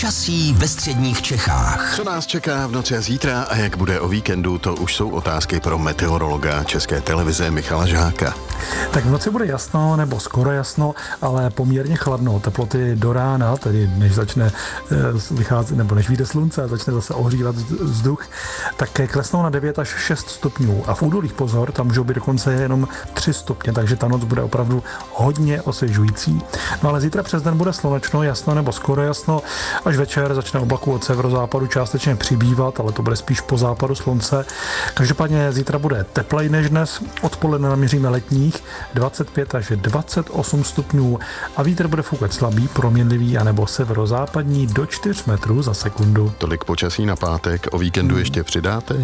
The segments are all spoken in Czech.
Počasí ve středních Čechách. Co nás čeká v noci a zítra a jak bude o víkendu, to už jsou otázky pro meteorologa České televize Michala Žáka. Tak v noci bude jasno nebo skoro jasno, ale poměrně chladno. Teploty do rána, tedy než začne vycházet, nebo než vyjde slunce a začne zase ohřívat vzduch, tak klesnou na 9 až 6 stupňů. A v údolích pozor, tam můžou být dokonce jenom 3 stupně, takže ta noc bude opravdu hodně osvěžující. No ale zítra přes den bude slunečno, jasno nebo skoro jasno, až večer začne oblaků od severozápadu částečně přibývat, ale to bude spíš po západu slunce. Každopádně zítra bude teplej než dnes, odpoledne naměříme letních 25 až 28 stupňů a vítr bude foukat slabý, proměnlivý anebo severozápadní do 4 metrů za sekundu. Tolik počasí na pátek, o víkendu ještě přidáte?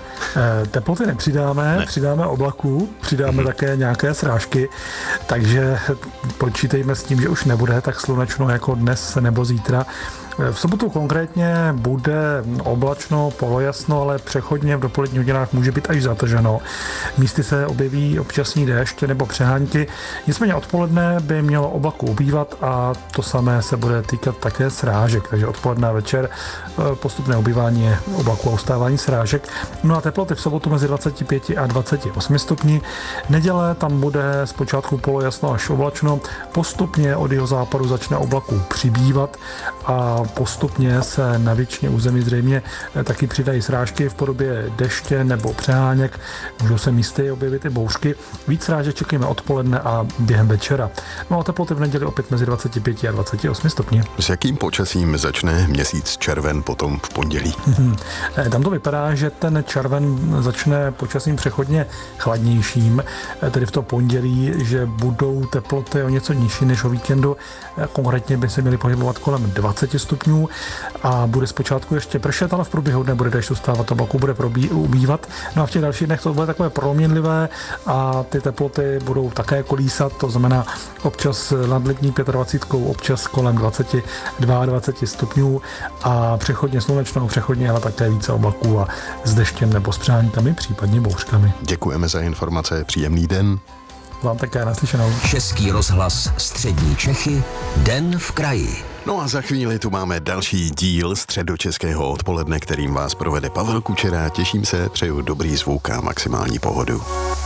Teploty nepřidáme, přidáme oblaků, přidáme také nějaké srážky, takže počítejme s tím, že už nebude tak slunečno jako dnes nebo zítra. V sobotu konkrétně bude oblačno, polojasno, ale přechodně v dopoledních hodinách může být až zatrženo. Místy se objeví občasný déšť nebo přehánky, nicméně odpoledne by mělo oblaků ubývat a to samé se bude týkat také srážek, takže odpoledne a večer postupné ubývání oblaků a ustávání srážek. No a teploty v sobotu mezi 25 a 28 stupni. Neděle tam bude zpočátku polojasno až oblačno, postupně od jihozápadu začne oblaků přibývat a postupně se na většině území zřejmě taky přidají srážky v podobě deště nebo přeháněk. Můžou se místy objevit i bouřky. Víc srážek čekáme odpoledne a během večera. No a teploty v neděli opět mezi 25 a 28 stupni. S jakým počasím začne měsíc červen potom v pondělí? Tam to vypadá, že ten červen začne počasím přechodně chladnějším, tedy v to pondělí, že budou teploty o něco nižší než o víkendu. Konkrétně by se měly pohybovat kolem 20 stupňů a bude zpočátku ještě pršet, ale v průběhu dne bude déšť ustávat, oblaků bude ubývat. No a v těch dalších dnech to bude takové proměnlivé a ty teploty budou také kolísat, to znamená občas nad letní 25, občas kolem 22 stupňů a přechodně slunečno, přechodně ale také více oblaků a s deštěm nebo s přehánkami, případně bouřkami. Děkujeme za informace, příjemný den. Vám také naslyšenou. Český rozhlas Střední Čechy, Den v kraji. No a za chvíli tu máme další díl Středočeského odpoledne, kterým vás provede Pavel Kučera. Těším se, přeju dobrý zvuk a maximální pohodu.